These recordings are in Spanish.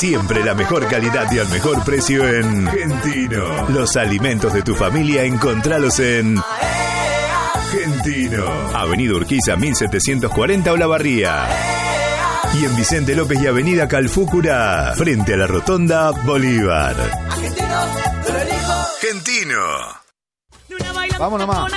Siempre la mejor calidad y al mejor precio en Gentino. Los alimentos de tu familia, encontralos en Gentino. Avenida Urquiza 1740 Olavarría. Y en Vicente López y Avenida Calfúcura, frente a la Rotonda Bolívar. Gentino. Vamos nomás.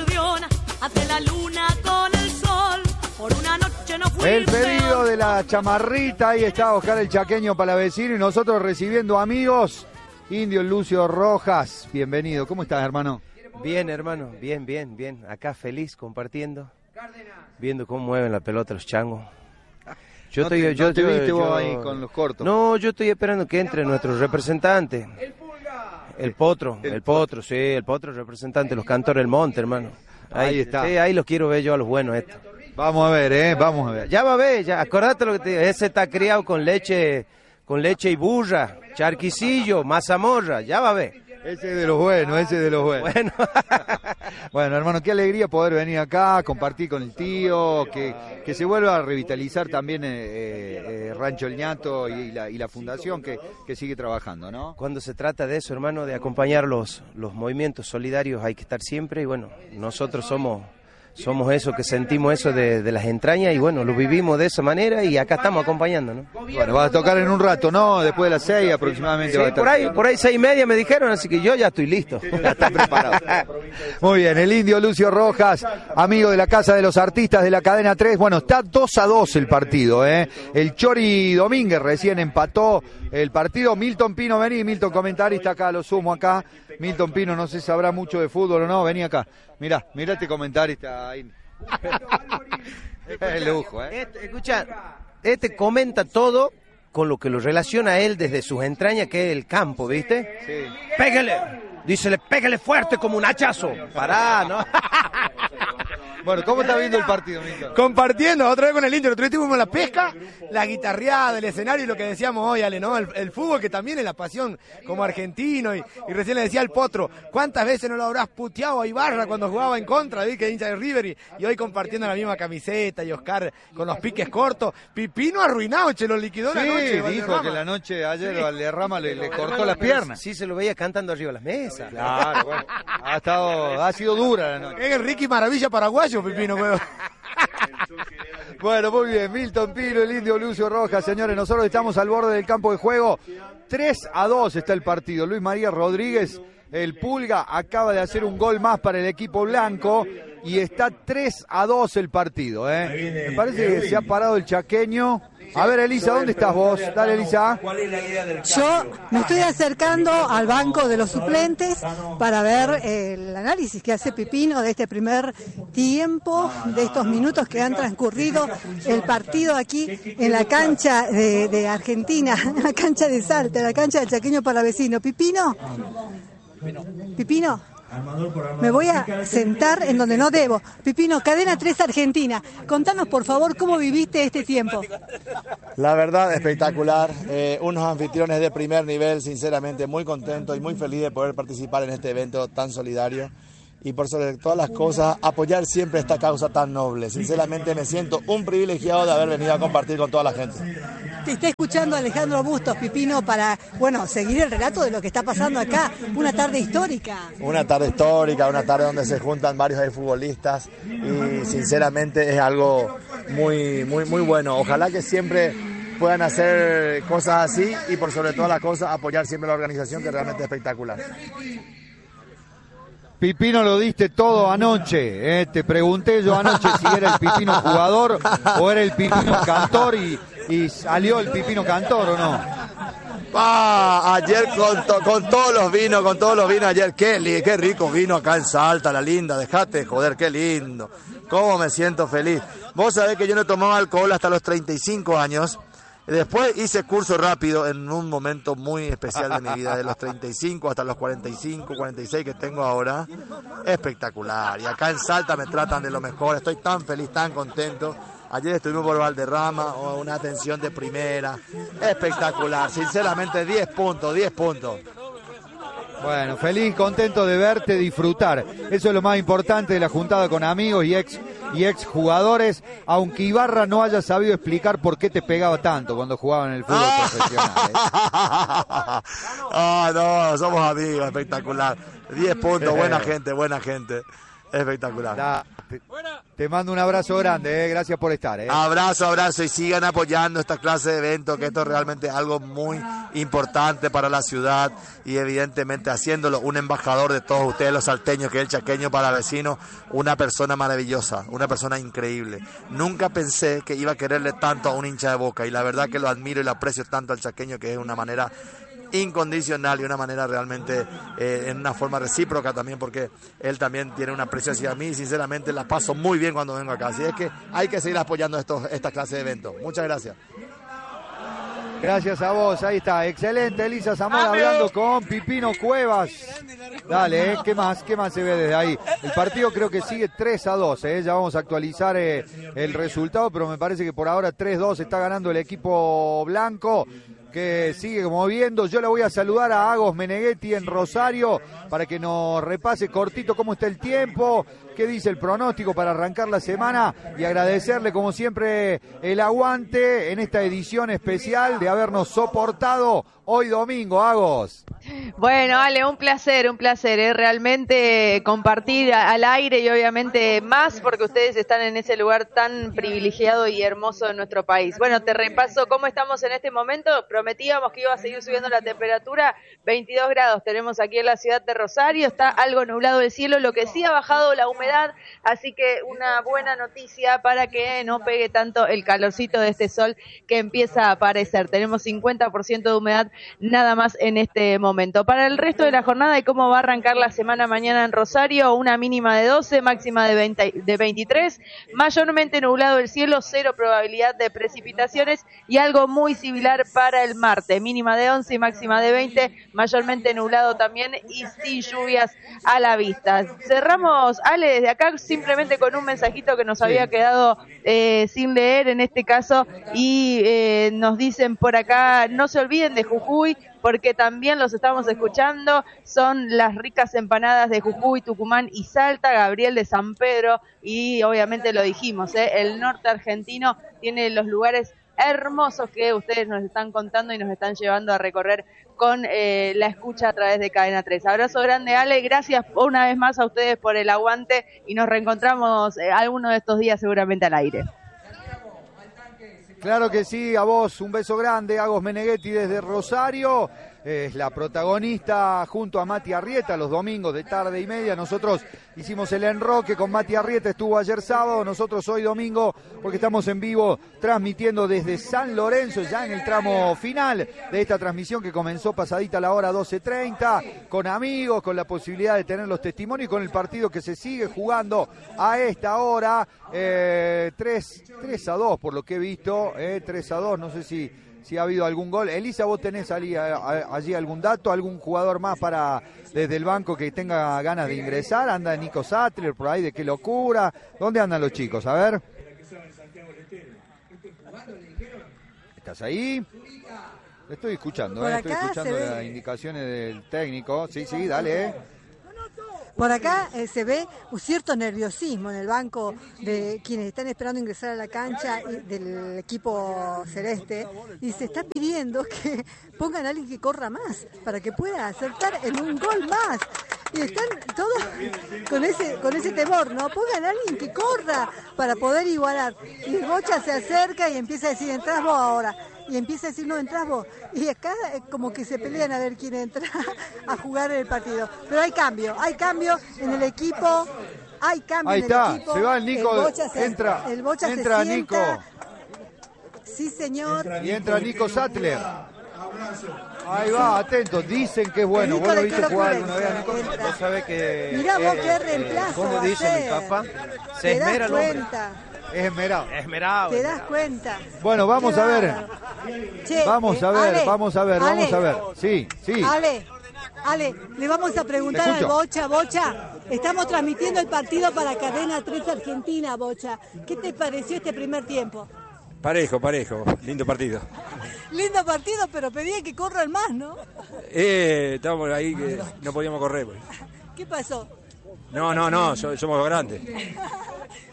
El pedido de la chamarrita, ahí está Oscar el Chaqueño para la vecina y nosotros recibiendo amigos. Indio Lucio Rojas, bienvenido. ¿Cómo estás, hermano? Bien, hermano, bien. Acá feliz, compartiendo, viendo cómo mueven la pelota los changos. Yo te viste vos ahí con los cortos. No, yo estoy esperando que entre nuestro representante. El Potro, sí, el Potro representante, los cantores del monte, hermano. Ahí está. Sí, ahí los quiero ver yo a los buenos estos. Vamos a ver, vamos a ver. Ya va a ver, ya, acordate lo que te digo, ese está criado con leche y burra, charquicillo, mazamorra, ya va a ver. Ese es de los buenos, Bueno. Bueno, hermano, qué alegría poder venir acá, compartir con el tío, que se vuelva a revitalizar también Rancho El Ñato y la fundación que sigue trabajando, ¿no? Cuando se trata de eso, hermano, de acompañar los movimientos solidarios, hay que estar siempre y bueno, nosotros somos eso, que sentimos eso de las entrañas y bueno, lo vivimos de esa manera y acá estamos acompañando, ¿no? Bueno, vas a tocar en un rato, ¿no? Después de las 6 aproximadamente. Sí, va a estar... por ahí 6:30 me dijeron, así que yo ya estoy listo. Ya está preparado. Muy bien, el Indio Lucio Rojas, amigo de la Casa de los Artistas de la Cadena 3. Bueno, está 2-2 el partido, ¿eh? El Chori Domínguez recién empató el partido. Milton Pino, vení, Milton, comentarista acá, lo sumo acá. Milton Pino, no sé si sabrá mucho de fútbol o no, vení acá. Mirá este comentarista ahí. Es lujo, ¿eh? Escucha, comenta todo con lo que lo relaciona a él desde sus entrañas, que es el campo, ¿viste? Sí. Pégale fuerte como un hachazo. Pará, ¿no? Bueno, ¿cómo está viendo el partido, Milton? Compartiendo otra vez con el Indio. Nosotros tuvimos la pesca, la guitarreada, el escenario y lo que decíamos hoy, Ale, ¿no? El fútbol, que también es la pasión como argentino. Y recién le decía al Potro, ¿cuántas veces no lo habrás puteado a Ibarra cuando jugaba en contra? Vi que hincha de River y hoy compartiendo la misma camiseta y Oscar con los piques cortos. Pipino arruinado, lo liquidó la noche. Sí, dijo que la noche ayer Valderrama le cortó las piernas. Sí, se lo veía cantando arriba de las mesas. Claro, bueno, ha sido dura la noche. Es el Ricky Maravilla paraguayo, Pipino, weón. Bueno, muy bien, Milton Pino, el Indio Lucio Rojas, señores, nosotros estamos al borde del campo de juego. 3-2 está el partido. Luis María Rodríguez, el Pulga, acaba de hacer un gol más para el equipo blanco y está 3-2 el partido, ¿eh? Me parece que se ha parado el chaqueño. A ver, Elisa, ¿dónde estás vos? Dale, Elisa. Yo me estoy acercando al banco de los suplentes para ver el análisis que hace Pipino de este primer tiempo, de estos minutos que han transcurrido el partido aquí en la cancha de Argentina, en la cancha de Salta, en la cancha del Chaqueño Palavecino. Pipino. Me voy a sentar en donde no debo. Pipino, Cadena 3 Argentina. Contanos, por favor, cómo viviste este tiempo. La verdad, espectacular. Unos anfitriones de primer nivel, sinceramente, muy contento y muy feliz de poder participar en este evento tan solidario. Y por sobre todas las cosas, apoyar siempre esta causa tan noble. Sinceramente, me siento un privilegiado de haber venido a compartir con toda la gente. Te está escuchando Alejandro Bustos, Pipino, para, seguir el relato de lo que está pasando acá. Una tarde histórica. Una tarde histórica, una tarde donde se juntan varios futbolistas y sinceramente es algo muy bueno. Ojalá que siempre puedan hacer cosas así y por sobre todas las cosas apoyar siempre la organización, que realmente es espectacular. Pipino, lo diste todo anoche, te pregunté yo anoche si era el Pipino jugador o era el Pipino cantor y salió el Pipino cantor o no. Ayer con todos los vinos ayer, qué rico vino acá en Salta, la linda, dejate de joder, qué lindo, cómo me siento feliz. Vos sabés que yo no tomaba alcohol hasta los 35 años. Después hice curso rápido en un momento muy especial de mi vida, de los 35 hasta los 45, 46 que tengo ahora. Espectacular. Y acá en Salta me tratan de lo mejor. Estoy tan feliz, tan contento. Ayer estuvimos por Valderrama, una atención de primera. Espectacular. Sinceramente, 10 puntos. Bueno, feliz, contento de verte disfrutar. Eso es lo más importante de la juntada con amigos y ex y exjugadores, aunque Ibarra no haya sabido explicar por qué te pegaba tanto cuando jugaba en el fútbol profesional. No, somos amigos, espectacular. 10 puntos, buena gente. Espectacular. Te mando un abrazo grande, gracias por estar. Abrazo, y sigan apoyando esta clase de eventos, que esto es realmente algo muy importante para la ciudad y evidentemente haciéndolo un embajador de todos ustedes los salteños, que es el chaqueño para vecinos, una persona maravillosa, una persona increíble. Nunca pensé que iba a quererle tanto a un hincha de Boca y la verdad que lo admiro y lo aprecio tanto al chaqueño, que es una manera incondicional y una manera realmente en una forma recíproca también, porque él también tiene una aprecio hacia mí y sinceramente la paso muy bien cuando vengo acá, así es que hay que seguir apoyando esta clase de eventos. Muchas gracias. Gracias a vos, ahí está, excelente Elisa Zamora hablando con Pipino Cuevas. Dale, ¿qué más se ve desde ahí? El partido creo que sigue 3-2, ya vamos a actualizar el resultado, pero me parece que por ahora 3-2 está ganando el equipo blanco, que sigue moviendo. Yo le voy a saludar a Agos Meneghetti en Rosario para que nos repase cortito cómo está el tiempo, qué dice el pronóstico para arrancar la semana y agradecerle como siempre el aguante en esta edición especial de habernos soportado hoy domingo, Agos. Bueno, Ale, un placer, realmente compartir al aire y obviamente más porque ustedes están en ese lugar tan privilegiado y hermoso de nuestro país. Bueno, te repaso cómo estamos en este momento. Prometíamos que iba a seguir subiendo la temperatura, 22 grados tenemos aquí en la ciudad de Rosario, está algo nublado el cielo, lo que sí ha bajado la humedad, así que una buena noticia para que no pegue tanto el calorcito de este sol que empieza a aparecer. Tenemos 50% de humedad nada más en este momento. Para el resto de la jornada y cómo va a arrancar la semana mañana en Rosario, una mínima de 12, máxima de 23, mayormente nublado el cielo, 0 probabilidad de precipitaciones y algo muy similar para el martes, mínima de 11 y máxima de 20, mayormente nublado también y sin lluvias a la vista. Cerramos, Ale, desde acá simplemente con un mensajito que nos había quedado sin leer en este caso y nos dicen por acá, no se olviden de Jujuy, porque también los estamos escuchando, son las ricas empanadas de Jujuy, Tucumán y Salta, Gabriel de San Pedro, y obviamente lo dijimos, el norte argentino tiene los lugares hermosos que ustedes nos están contando y nos están llevando a recorrer con la escucha a través de Cadena 3. Abrazo grande, Ale, gracias una vez más a ustedes por el aguante y nos reencontramos alguno de estos días seguramente al aire. Claro que sí, a vos un beso grande, Agos Meneghetti desde Rosario, es la protagonista junto a Mati Arrieta los domingos de tarde y media. Nosotros hicimos el enroque con Mati Arrieta, estuvo ayer sábado, nosotros hoy domingo, porque estamos en vivo transmitiendo desde San Lorenzo, ya en el tramo final de esta transmisión que comenzó pasadita la hora 12:30, con amigos, con la posibilidad de tener los testimonios y con el partido que se sigue jugando a esta hora, 3-2 por lo que he visto, 3-2, no sé si ha habido algún gol. Elisa, ¿vos tenés allí algún dato, algún jugador más para desde el banco que tenga ganas de ingresar? ¿Anda Nico Sattler por ahí? ¿De qué locura? ¿Dónde andan los chicos? A ver. ¿Estás ahí? Estoy escuchando, estoy escuchando las indicaciones del técnico. Sí, dale, Por acá se ve un cierto nerviosismo en el banco de quienes están esperando ingresar a la cancha del equipo celeste y se está pidiendo que pongan a alguien que corra más para que pueda acertar en un gol más. Y están todos con ese temor, ¿no? Pongan a alguien que corra para poder igualar. Y Bocha se acerca y empieza a decir, entrás vos ahora. Y empieza a decir, no, entrás vos. Y acá como que se pelean a ver quién entra a jugar el partido. Pero hay cambio en el equipo. Hay cambio en el equipo. Se va el Nico, entra se Nico. Sí, señor. Y entra Nico Sattler. Ahí va, atento, dicen que es bueno. Vos lo viste jugar alguna vez, Nico. Vos sabés que... Mirá vos qué reemplazo. ¿Cómo dice mi papá? Se esmera el hombre. Es esmerado. ¿Te das cuenta? Bueno, vamos a ver. Che, vamos a ver. Sí. Ale, le vamos a preguntar al Bocha, estamos transmitiendo el partido para Cadena 3 Argentina, Bocha. ¿Qué te pareció este primer tiempo? Parejo, lindo partido. Lindo partido, pero pedía que corran más, ¿no? Estábamos ahí que no podíamos correr. Pues. ¿Qué pasó? No, somos grandes.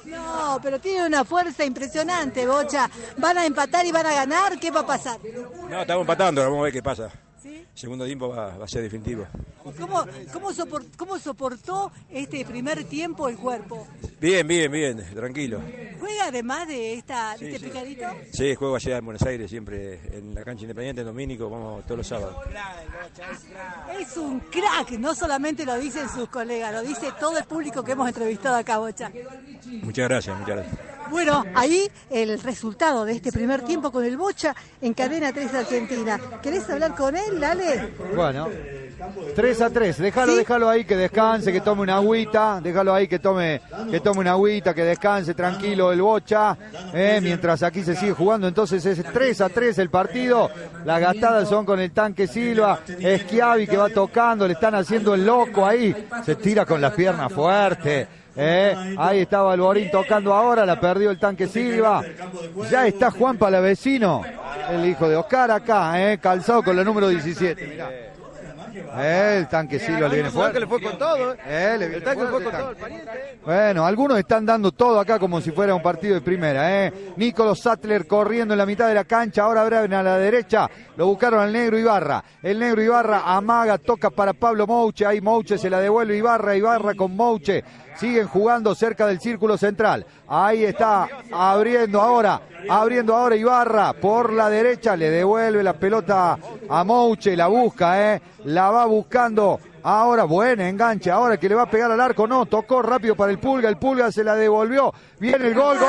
No, pero tiene una fuerza impresionante, Bocha. ¿Van a empatar y van a ganar? ¿Qué va a pasar? No, estamos empatando, vamos a ver qué pasa. ¿Sí? Segundo tiempo va a ser definitivo. ¿Cómo soportó este primer tiempo el cuerpo? Bien, tranquilo. ¿Juega además de este picadito? Sí, juego allá en Buenos Aires, siempre en la cancha Independiente, en Domínico, vamos todos los sábados. Es un crack, no solamente lo dicen sus colegas, lo dice todo el público que hemos entrevistado acá, Bocha. Muchas gracias. Bueno, ahí el resultado de este primer tiempo con el Bocha en Cadena 3 Argentina. ¿Querés hablar con él, Lale? Bueno, 3-3, déjalo ahí que descanse, que tome una agüita, déjalo ahí que tome una agüita, que descanse tranquilo el Bocha, mientras aquí se sigue jugando. Entonces es 3-3 el partido, las gastadas son con el Tanque Silva, Schiavi que va tocando, le están haciendo el loco ahí, se tira con las piernas fuertes. Ahí estaba Alborín tocando ahora, la perdió el Tanque Silva. Ya está Juan Palavecino, el hijo de Oscar acá, calzado con la número 17. Mirá. El Tanque Silva le viene fuerte. Le fue con todo, el Tanque fue con todo el pariente. Bueno, algunos están dando todo acá como si fuera un partido de primera. Nicolás Sattler corriendo en la mitad de la cancha, ahora abren a la derecha, lo buscaron al Negro Ibarra. El Negro Ibarra amaga, toca para Pablo Mouche, ahí Mouche se la devuelve Ibarra con Mouche. Siguen jugando cerca del círculo central. Ahí está, abriendo ahora Ibarra por la derecha, le devuelve la pelota a Mouche, la busca, la va buscando. Ahora, buen enganche, ahora que le va a pegar al arco, no, tocó rápido para el Pulga se la devolvió. Viene el gol.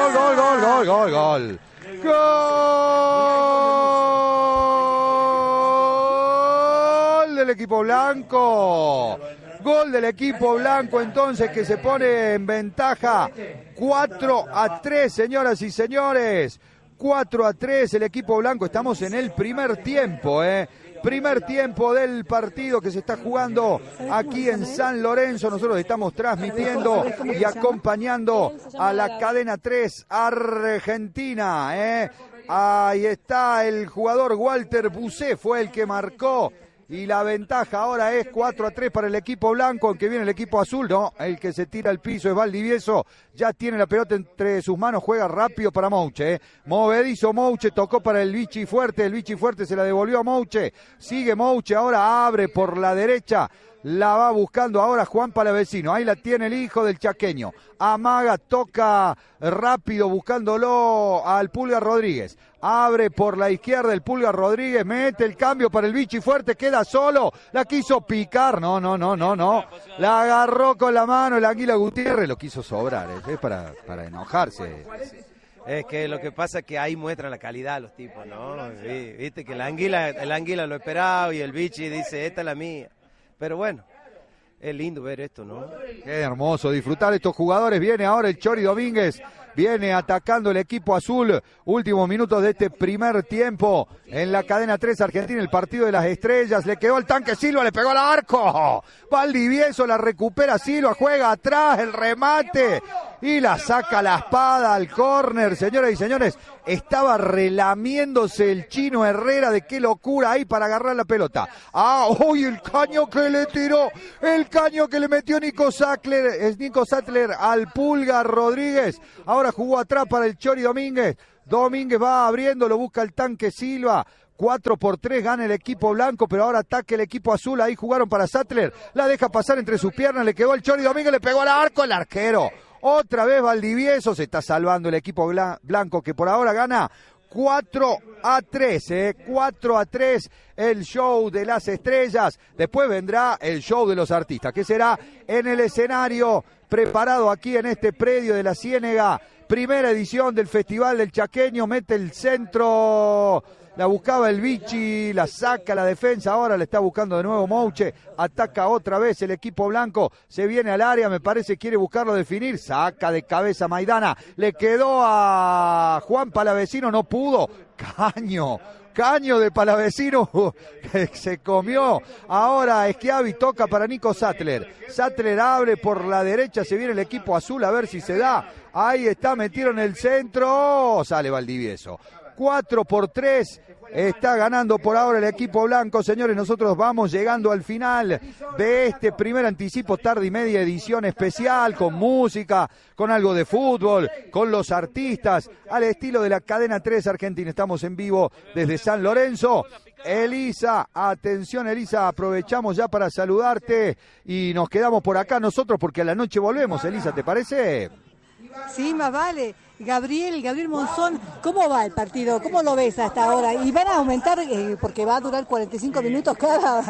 Gol del equipo blanco. Gol del equipo blanco entonces que se pone en ventaja 4-3, señoras y señores. 4-3 el equipo blanco. Estamos en el primer tiempo, Primer tiempo del partido que se está jugando aquí en San Lorenzo. Nosotros estamos transmitiendo y acompañando a la Cadena 3 Argentina, Ahí está el jugador Walter Bucé, fue el que marcó. Y la ventaja ahora es 4-3 para el equipo blanco, aunque viene el equipo azul, no, el que se tira al piso es Valdivieso, ya tiene la pelota entre sus manos, juega rápido para Mouche, movedizo Mouche, tocó para el Vichy Fuerte se la devolvió a Mouche, sigue Mouche, ahora abre por la derecha, la va buscando ahora Juan Palavecino, ahí la tiene el hijo del chaqueño, amaga, toca rápido buscándolo al Pulga Rodríguez, abre por la izquierda el Pulga Rodríguez, mete el cambio para el Vichy Fuerte, queda solo, la quiso picar, no, la agarró con la mano el Anguila Gutiérrez, lo quiso sobrar, es para enojarse. Es que lo que pasa es que ahí muestran la calidad los tipos, ¿no? Viste que el Anguila lo esperaba y el Vichy dice, esta es la mía. Pero bueno, es lindo ver esto, ¿no? Qué hermoso disfrutar estos jugadores. Viene ahora el Chori Domínguez, viene atacando el equipo azul. Últimos minutos de este primer tiempo en la Cadena 3 Argentina, el partido de las estrellas. Le quedó el Tanque Silva, le pegó al arco. Valdivieso la recupera Silva, juega atrás, el remate y la saca la espada al córner. Señoras y señores, estaba relamiéndose el Chino Herrera, de qué locura ahí para agarrar la pelota. ¡Uy! El caño que le tiró, el caño que le metió Nico Sattler al Pulga Rodríguez. Ahora jugó atrás para el Chori Domínguez. Domínguez va abriendo, lo busca el Tanque Silva. 4-3 gana el equipo blanco, pero ahora ataca el equipo azul. Ahí jugaron para Sattler, la deja pasar entre sus piernas, le quedó el Chori Domínguez, le pegó al arco el arquero. Otra vez Valdivieso, se está salvando el equipo blanco que por ahora gana 4-3, 4-3 el show de las estrellas. Después vendrá el show de los artistas, que será en el escenario preparado aquí en este predio de la Ciénega. Primera edición del Festival del Chaqueño, mete el centro, la buscaba el Vichy, la saca la defensa, ahora la está buscando de nuevo Mouche, ataca otra vez el equipo blanco, se viene al área, me parece quiere buscarlo definir, saca de cabeza Maidana, le quedó a Juan Palavecino, no pudo, caño de Palavecino que se comió. Ahora Schiavi toca para Nico Sattler abre por la derecha, se viene el equipo azul a ver si se da, ahí está, metieron el centro, sale Valdivieso. 4-3. Está ganando por ahora el equipo blanco, señores. Nosotros vamos llegando al final de este primer anticipo tarde y media, edición especial, con música, con algo de fútbol, con los artistas, al estilo de la cadena 3 Argentina. Estamos en vivo desde San Lorenzo. Elisa, atención Elisa, aprovechamos ya para saludarte y nos quedamos por acá nosotros porque a la noche volvemos. Elisa, ¿te parece? Sí, más vale. Gabriel Monzón, ¿cómo va el partido? ¿Cómo lo ves hasta ahora? ¿Y van a aumentar, porque va a durar 45 minutos cada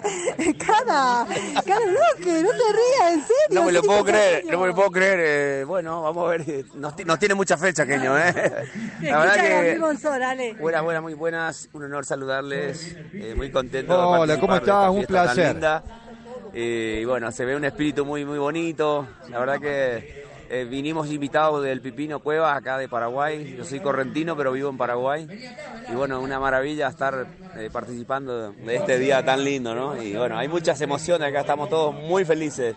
bloque? No te rías, en serio. No me lo puedo creer, bueno, vamos a ver, nos tiene mucha fecha, Keño, La verdad que... Gabriel Monzón, dale. Buenas, muy buenas, un honor saludarles, muy contento. Hola, ¿cómo estás? Un placer. Y bueno, se ve un espíritu muy, muy bonito, la verdad que... vinimos invitados del Pipino Cuevas, acá de Paraguay. Yo soy correntino, pero vivo en Paraguay. Y bueno, una maravilla estar participando de este día tan lindo, ¿no? Y bueno, hay muchas emociones, acá estamos todos muy felices.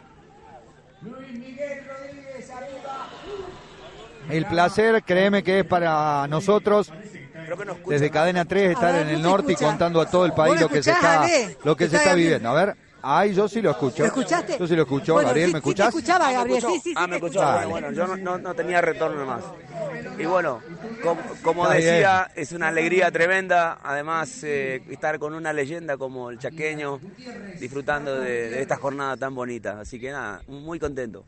El placer, créeme que es para nosotros, desde Cadena 3, estar en el norte y contando a todo el país lo que se está viviendo. A ver. Ay, yo sí lo escucho. ¿Lo escuchaste? Yo sí lo escucho. Bueno, Gabriel, ¿me escuchás? Sí, te escuchaba, Gabriel. Sí, me escuchaba. Bueno, yo no tenía retorno más. Y bueno, como decía, es una alegría tremenda. Además, estar con una leyenda como el chaqueño, disfrutando de esta jornada tan bonita. Así que nada, muy contento.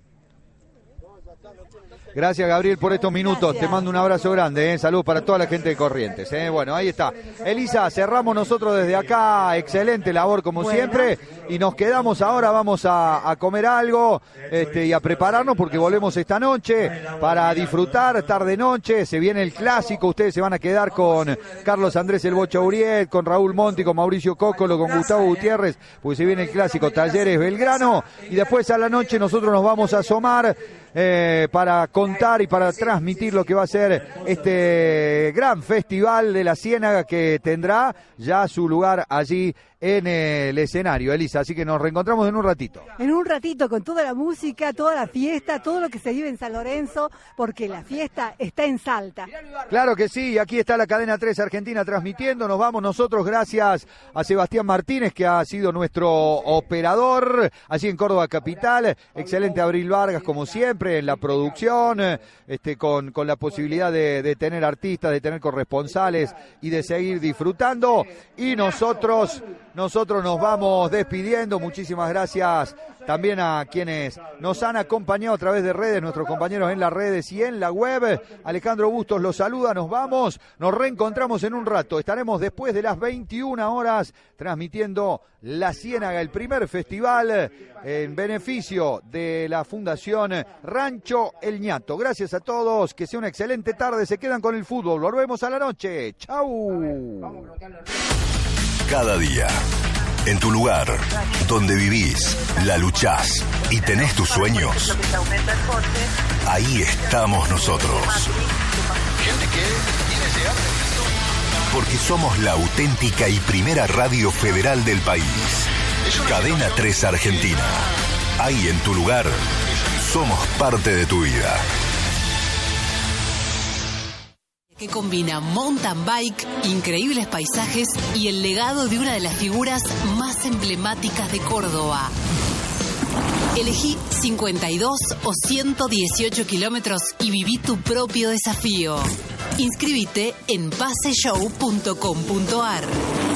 Gracias, Gabriel, por estos minutos. Gracias. Te mando un abrazo grande. Salud para toda la gente de Corrientes. Bueno, ahí está. Elisa, cerramos nosotros desde acá. Excelente labor como siempre. Y nos quedamos ahora, vamos a comer algo y a prepararnos porque volvemos esta noche para disfrutar tarde-noche. Se viene el clásico. Ustedes se van a quedar con Carlos Andrés El Bocha Uriet, con Raúl Monti, con Mauricio Cócolo, con Gustavo Gutiérrez, porque se viene el clásico Talleres Belgrano. Y después a la noche nosotros nos vamos a asomar para contar y para transmitir lo que va a ser este gran festival de la Ciénaga que tendrá ya su lugar allí en el escenario, Elisa, así que nos reencontramos en un ratito. En un ratito con toda la música, toda la fiesta, todo lo que se vive en San Lorenzo, porque la fiesta está en Salta. Claro que sí, aquí está la cadena 3 Argentina transmitiendo, nos vamos nosotros gracias a Sebastián Martínez que ha sido nuestro operador allí en Córdoba Capital, excelente Abril Vargas como siempre en la producción, con la posibilidad de tener artistas, de tener corresponsales y de seguir disfrutando, y nosotros nos vamos despidiendo. Muchísimas gracias también a quienes nos han acompañado a través de redes, nuestros compañeros en las redes y en la web. Alejandro Bustos los saluda, nos vamos, nos reencontramos en un rato. Estaremos después de las 21 horas transmitiendo La Ciénaga, el primer festival en beneficio de la Fundación Rancho El Ñato. Gracias a todos, que sea una excelente tarde, se quedan con el fútbol, volvemos a la noche. ¡Chau! Cada día, en tu lugar, donde vivís, la luchás y tenés tus sueños, ahí estamos nosotros. Porque somos la auténtica y primera radio federal del país. Cadena 3 Argentina. Ahí en tu lugar, somos parte de tu vida. Que combina mountain bike, increíbles paisajes y el legado de una de las figuras más emblemáticas de Córdoba. Elegí 52 o 118 kilómetros y viví tu propio desafío. Inscríbete en paseshow.com.ar.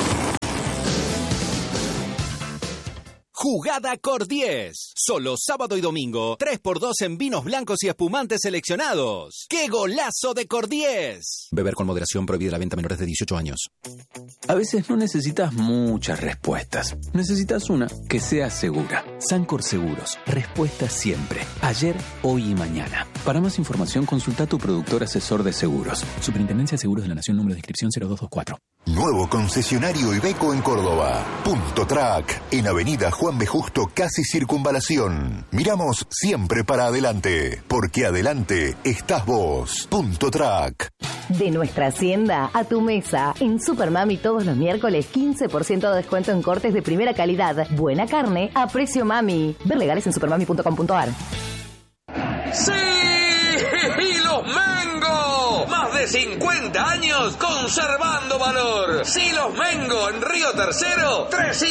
Jugada Cor 10. Solo sábado y domingo, 3x2 en vinos blancos y espumantes seleccionados. ¡Qué golazo de Cor 10! Beber con moderación, prohibida la venta a menores de 18 años. A veces no necesitas muchas respuestas. Necesitas una que sea segura. Sancor Seguros. Respuesta siempre. Ayer, hoy y mañana. Para más información, consulta a tu productor asesor de seguros. Superintendencia de Seguros de la Nación, número de inscripción 0224. Nuevo concesionario Iveco en Córdoba. Punto Track, en Avenida Juan B. Justo, casi Circunvalación. Miramos siempre para adelante, porque adelante estás vos. Punto Track. De nuestra hacienda a tu mesa. En Supermami todos los miércoles 15% de descuento en cortes de primera calidad. Buena carne a precio mami. Ver legales en supermami.com.ar. ¡Sí! ¡Y los mangos! ¡Más de de 50 años conservando valor. Silos Mengo en Río Tercero,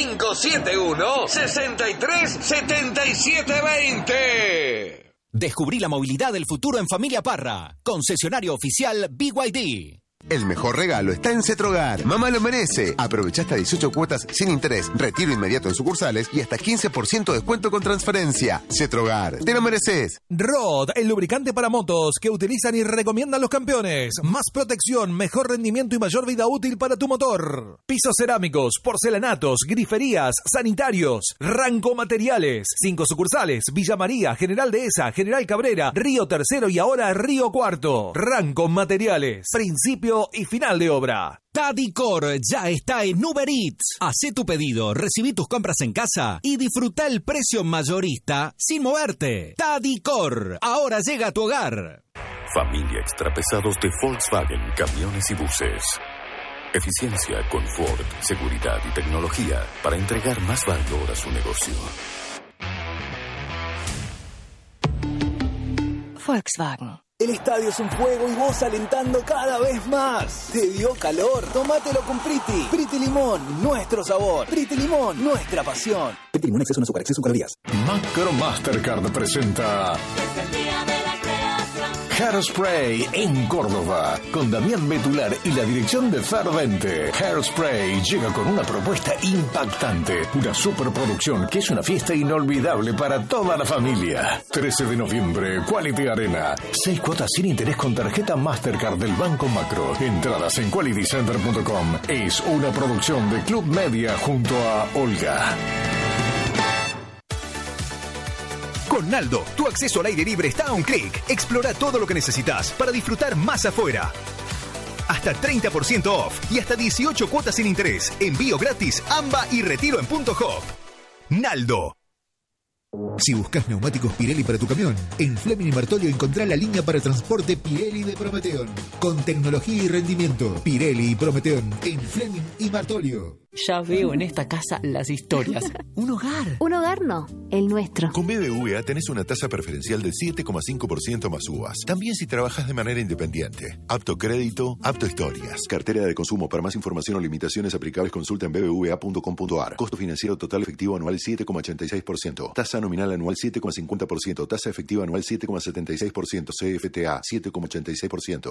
3571-637720. Descubrí la movilidad del futuro en Familia Parra. Concesionario oficial BYD. El mejor regalo está en Cetrogar. Mamá lo merece. Aprovecha hasta 18 cuotas sin interés, retiro inmediato en sucursales y hasta 15% de descuento con transferencia. Cetrogar, te lo mereces. Rod, el lubricante para motos que utilizan y recomiendan los campeones. Más protección, mejor rendimiento y mayor vida útil para tu motor. Pisos cerámicos, porcelanatos, griferías, sanitarios. Ranco Materiales. 5 sucursales: Villa María, General Dehesa, General Cabrera, Río Tercero y ahora Río Cuarto. Ranco Materiales. Principio y final de obra. Tadicor ya está en Uber Eats. Hacé tu pedido, recibí tus compras en casa y disfruta el precio mayorista sin moverte. Tadicor, ahora llega a tu hogar. Familia Extrapesados de Volkswagen, camiones y buses. Eficiencia, confort, seguridad y tecnología para entregar más valor a su negocio. Volkswagen. El estadio es un fuego y vos alentando cada vez más. ¿Te dio calor? Tómatelo con Priti. Priti Limón, nuestro sabor. Priti Limón, nuestra pasión. Priti Limón, exceso en azúcar, exceso en calorías. Macro Mastercard presenta Hairspray en Córdoba, con Damián Betular y la dirección de Fervente. Hairspray llega con una propuesta impactante, una superproducción que es una fiesta inolvidable para toda la familia. 13 de noviembre, Quality Arena. 6 cuotas sin interés con tarjeta Mastercard del Banco Macro. Entradas en qualitycenter.com. Es una producción de Club Media junto a Olga. Con Naldo, tu acceso al aire libre está a un clic. Explora todo lo que necesitas para disfrutar más afuera. Hasta 30% off y hasta 18 cuotas sin interés. Envío gratis, AMBA y retiro en Punto Hop. Naldo. Si buscas neumáticos Pirelli para tu camión, en Fleming y Martolio encontrá la línea para transporte Pirelli de Prometeon. Con tecnología y rendimiento, Pirelli y Prometeon en Fleming y Martolio. Ya veo en esta casa las historias. Un hogar. Un hogar no, el nuestro. Con BBVA tenés una tasa preferencial del 7,5% más uvas. También si trabajas de manera independiente. Apto crédito, apto historias. Cartera de consumo. Para más información o limitaciones aplicables, consulta en bbva.com.ar. Costo financiero total efectivo anual 7,86%. Tasa nominal anual 7,50%. Tasa efectiva anual 7,76%. CFTA 7,86%.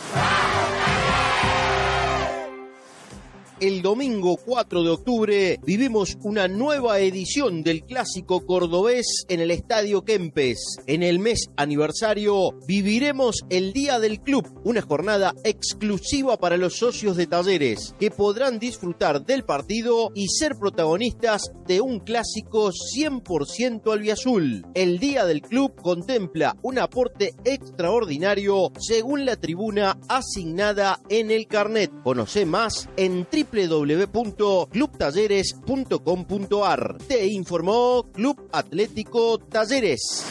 El domingo 4 de octubre vivimos una nueva edición del Clásico Cordobés en el Estadio Kempes. En el mes aniversario viviremos el Día del Club, una jornada exclusiva para los socios de Talleres, que podrán disfrutar del partido y ser protagonistas de un clásico 100% albiazul. El Día del Club contempla un aporte extraordinario según la tribuna asignada en el carnet. Conoce más en www.clubtalleres.com.ar. Te informó Club Atlético Talleres.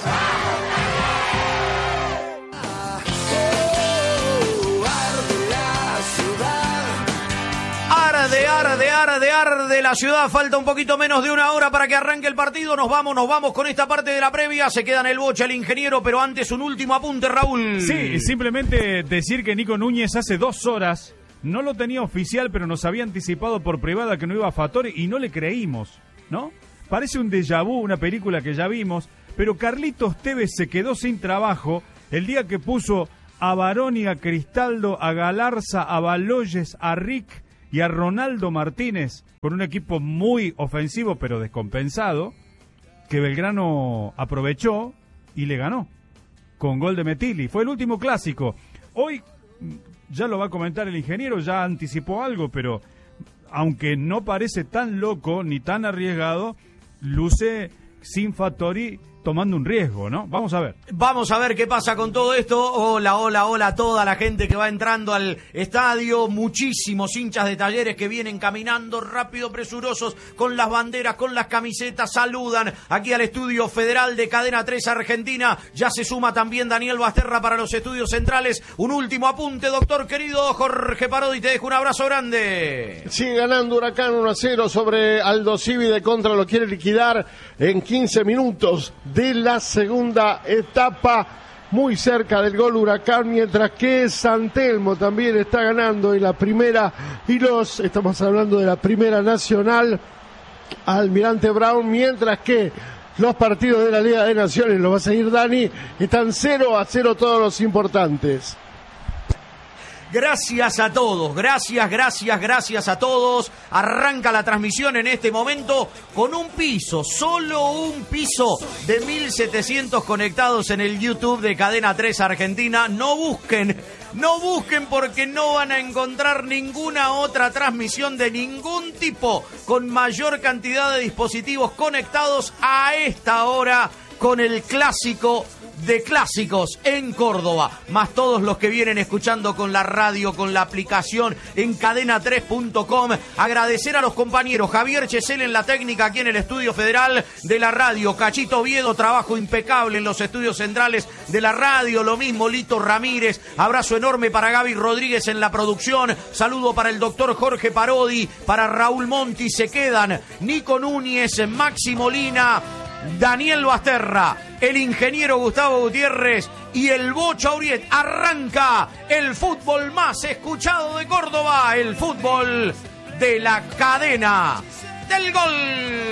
Arde la ciudad. Falta un poquito menos de una hora para que arranque el partido. Nos vamos con esta parte de la previa. Se queda en el boche el ingeniero, pero antes un último apunte, Raúl. Sí, simplemente decir que Nico Núñez hace 2 horas no lo tenía oficial, pero nos había anticipado por privada que no iba a Fatore y no le creímos, ¿no? Parece un déjà vu, una película que ya vimos, pero Carlitos Tevez se quedó sin trabajo el día que puso a Baroni, a Cristaldo, a Galarza, a Baloyes, a Rick y a Ronaldo Martínez con un equipo muy ofensivo pero descompensado, que Belgrano aprovechó y le ganó con gol de Metilli. Fue el último clásico. Hoy ya lo va a comentar el ingeniero, ya anticipó algo, pero aunque no parece tan loco ni tan arriesgado, luce sin Fattori tomando un riesgo, ¿no? Vamos a ver. Vamos a ver qué pasa con todo esto. Hola a toda la gente que va entrando al estadio. Muchísimos hinchas de Talleres que vienen caminando rápido, presurosos, con las banderas, con las camisetas. Saludan aquí al estudio federal de Cadena 3 Argentina. Ya se suma también Daniel Basterra para los estudios centrales. Un último apunte, doctor querido Jorge Parodi. Te dejo un abrazo grande. Sigue ganando Huracán 1-0 sobre Aldo Civi. De contra lo quiere liquidar en 15 minutos de la segunda etapa. muy cerca del gol Huracán, mientras que San Telmo también está ganando en la primera, estamos hablando de la Primera Nacional, Almirante Brown, mientras que los partidos de la Liga de Naciones, lo va a seguir Dani, están 0-0 todos los importantes. Gracias a todos, gracias a todos. Arranca la transmisión en este momento con un piso, solo un piso de 1.700 conectados en el YouTube de Cadena 3 Argentina. No busquen porque no van a encontrar ninguna otra transmisión de ningún tipo con mayor cantidad de dispositivos conectados a esta hora con el clásico de clásicos en Córdoba, más todos los que vienen escuchando con la radio, con la aplicación en cadena3.com. Agradecer a los compañeros Javier Chesel en la técnica aquí en el estudio federal de la radio, Cachito Oviedo, trabajo impecable en los estudios centrales de la radio, lo mismo Lito Ramírez, abrazo enorme para Gaby Rodríguez en la producción, saludo para el doctor Jorge Parodi, para Raúl Monti, se quedan Nico Núñez, Maxi Molina, Daniel Basterra, el ingeniero Gustavo Gutiérrez y el Bocha Uriet. Arranca el fútbol más escuchado de Córdoba, el fútbol de la cadena del gol.